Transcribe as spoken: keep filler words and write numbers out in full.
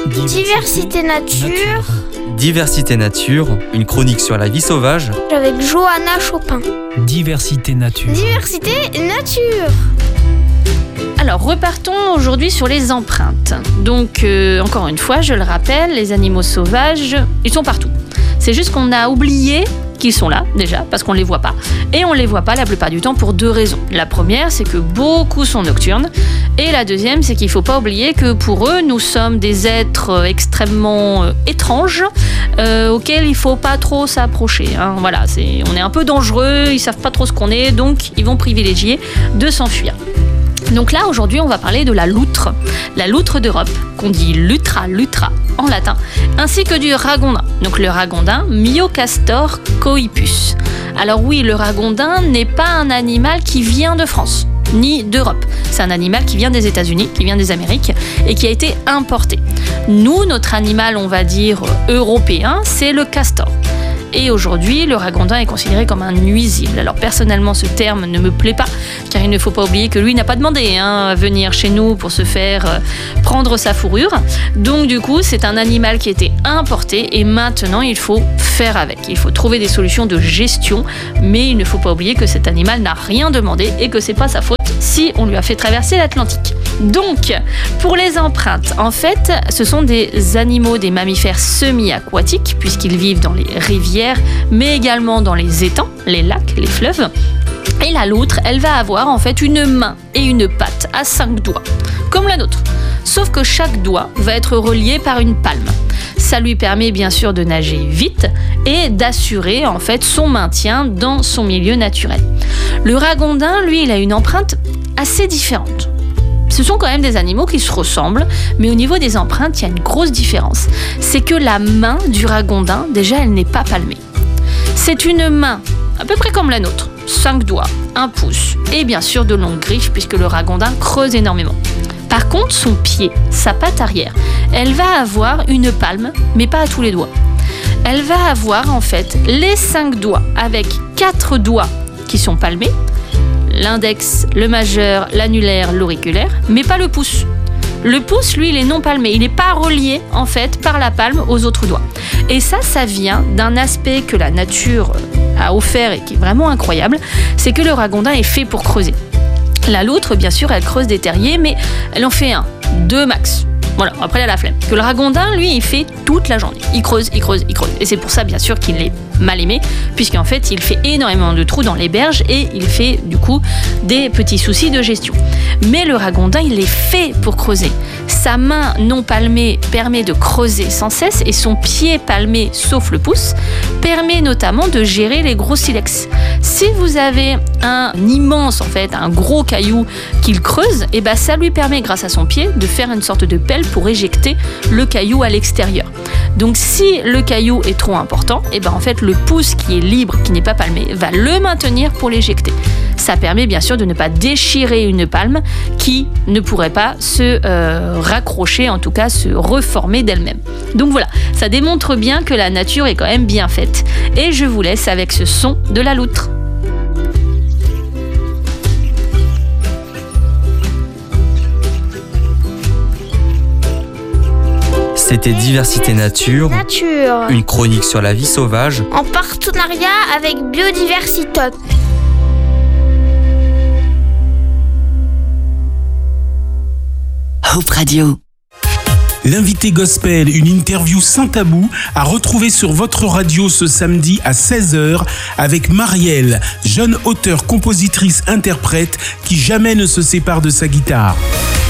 Diversité nature. Diversité nature, une chronique sur la vie sauvage. Avec Johanna Chopin. Diversité nature. Diversité nature. Alors, repartons aujourd'hui sur les empreintes. Donc, euh, encore une fois, je le rappelle, les animaux sauvages, ils sont partout. C'est juste qu'on a oublié qu'ils sont là, déjà, parce qu'on ne les voit pas. Et on ne les voit pas la plupart du temps pour deux raisons. La première, c'est que beaucoup sont nocturnes. Et la deuxième, c'est qu'il ne faut pas oublier que pour eux, nous sommes des êtres extrêmement euh, étranges, euh, auxquels il ne faut pas trop s'approcher. Hein. Voilà, c'est, on est un peu dangereux, ils ne savent pas trop ce qu'on est, donc ils vont privilégier de s'enfuir. Donc là, aujourd'hui, on va parler de la loutre, la loutre d'Europe, qu'on dit lutra, lutra en latin, ainsi que du ragondin. Donc le ragondin, Myocastor coipus. Alors oui, le ragondin n'est pas un animal qui vient de France, ni d'Europe. C'est un animal qui vient des États-Unis, qui vient des Amériques et qui a été importé. Nous, notre animal, on va dire européen, c'est le castor. Et aujourd'hui, le ragondin est considéré comme un nuisible. Alors personnellement, ce terme ne me plaît pas, car il ne faut pas oublier que lui n'a pas demandé hein, à venir chez nous pour se faire euh, prendre sa fourrure. Donc du coup, c'est un animal qui a été importé et maintenant, il faut faire avec. Il faut trouver des solutions de gestion, mais il ne faut pas oublier que cet animal n'a rien demandé et que c'est pas sa faute si on lui a fait traverser l'Atlantique. Donc, pour les empreintes, en fait, ce sont des animaux, des mammifères semi-aquatiques, puisqu'ils vivent dans les rivières, mais également dans les étangs, les lacs, les fleuves. Et la loutre, elle va avoir en fait une main et une patte à cinq doigts, comme la nôtre. Sauf que chaque doigt va être relié par une palme. Ça lui permet bien sûr de nager vite et d'assurer en fait son maintien dans son milieu naturel. Le ragondin, lui, il a une empreinte assez différente. Ce sont quand même des animaux qui se ressemblent, mais au niveau des empreintes, il y a une grosse différence. C'est que la main du ragondin, déjà, elle n'est pas palmée. C'est une main à peu près comme la nôtre, cinq doigts, un pouce, et bien sûr de longues griffes, puisque le ragondin creuse énormément. Par contre, son pied, sa patte arrière, elle va avoir une palme, mais pas à tous les doigts. Elle va avoir en fait les cinq doigts avec quatre doigts qui sont palmés, l'index, le majeur, l'annulaire, l'auriculaire, mais pas le pouce. Le pouce, lui, il est non palmé. Il n'est pas relié, en fait, par la palme aux autres doigts. Et ça, ça vient d'un aspect que la nature a offert et qui est vraiment incroyable, c'est que le ragondin est fait pour creuser. La loutre, bien sûr, elle creuse des terriers, mais elle en fait un, deux max. Voilà, après elle a la flemme. Que le ragondin, lui, il fait toute la journée. Il creuse, il creuse, il creuse. Et c'est pour ça, bien sûr, qu'il est mal aimé, puisqu'en fait, il fait énormément de trous dans les berges et il fait, du coup, des petits soucis de gestion. Mais le ragondin, il est fait pour creuser. Sa main non palmée permet de creuser sans cesse et son pied palmé, sauf le pouce, permet notamment de gérer les gros silex. Si vous avez un immense, en fait, un gros caillou qu'il creuse, et ben ça lui permet, grâce à son pied, de faire une sorte de pelle pour éjecter le caillou à l'extérieur. Donc si le caillou est trop important, et ben en fait le pouce qui est libre, qui n'est pas palmé, va le maintenir pour l'éjecter. Ça permet bien sûr de ne pas déchirer une palme qui ne pourrait pas se euh, raccrocher, en tout cas se reformer d'elle-même. Donc voilà, ça démontre bien que la nature est quand même bien faite. Et je vous laisse avec ce son de la loutre. C'était Diversité nature, Nature. une chronique sur la vie sauvage. En partenariat avec Biodiversité. Hope Radio. L'invité gospel, une interview sans tabou, à retrouver sur votre radio ce samedi à seize heures avec Marielle, jeune auteure, compositrice, interprète qui jamais ne se sépare de sa guitare.